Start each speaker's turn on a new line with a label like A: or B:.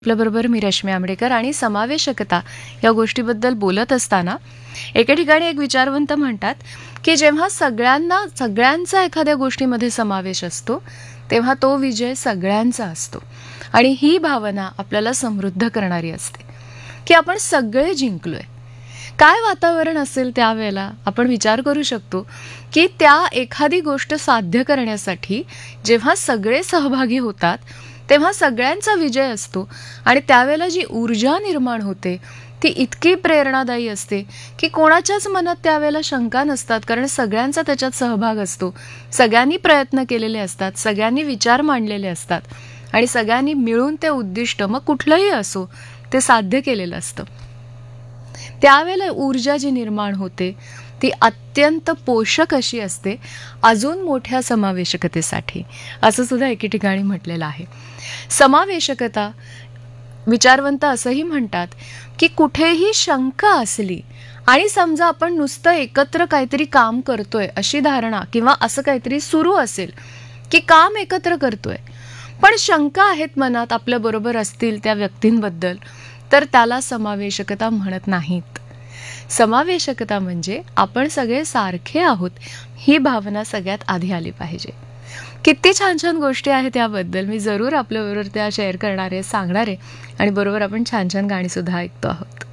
A: आपल्याबरोबर मी रश्मी आंबेडकर आणि समावेशकता या गोष्टीबद्दल बोलत असताना एके ठिकाणी एक विचारवंत म्हणतात की जेव्हा सगळ्यांचा एखाद्या गोष्टीमध्ये समावेश असतो तेव्हा तो विजय सगळ्यांचा असतो आणि ही भावना आपल्याला समृद्ध करणारी असते की आपण सगळे जिंकलोय. काय वातावरण असेल त्यावेळेला आपण विचार करू शकतो की त्या एखादी गोष्ट साध्य करण्यासाठी जेव्हा सगळे सहभागी होतात तेव्हा सगळ्यांचा विजय असतो आणि त्यावेळेला जी ऊर्जा निर्माण होते ती इतकी प्रेरणादायी असते की कोणाच्याच मनात त्यावेळेला शंका नसतात, कारण सगळ्यांचा त्याच्यात सहभाग असतो. सगळ्यांनी प्रयत्न केलेले असतात, सगळ्यांनी विचार मांडलेले असतात आणि सगळ्यांनी मिळून ते उद्दिष्ट मग कुठलंही असो ते साध्य केलेलं असतं. त्यावेळेला ऊर्जा जी निर्माण होते ती अत्यंत पोषक अशी असते अजून मोठ्या समावेशकतेसाठी, असं सुद्धा एके ठिकाणी म्हटलेलं आहे. समावेशकता विचारवंत असंही म्हणतात की कुठेही शंका असली आणि समजा आपण नुसतं एकत्र काहीतरी काम करतोय अशी धारणा किंवा असं काहीतरी सुरू असेल की काम एकत्र करतोय पण शंका आहेत मनात आपल्या बरोबर असतील त्या व्यक्तींबद्दल, तर त्याला समावेशकता म्हणत नाहीत. समावेशकता म्हणजे आपण सगळे सारखे आहोत ही भावना सगळ्यात आधी आली पाहिजे. किती छान छान गोष्टी आहेत याबद्दल मी जरूर आपल्याबरोबर त्या शेअर करणार आहे, सांगणार आहे आणि बरोबर आपण छान छान गाणी सुद्धा ऐकतो आहोत.